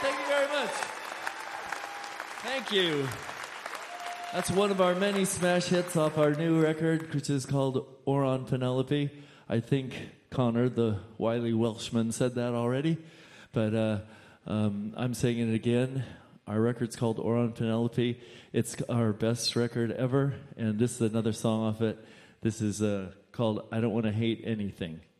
Thank you very much. Thank you. That's one of our many smash hits off our new record, which is called Oron Penelope. I think Connor, the wily Welshman, said that already, but I'm saying it again. Our record's called Oron Penelope. It's our best record ever, and this is another song off it. This is called I Don't Want to Hate Anything.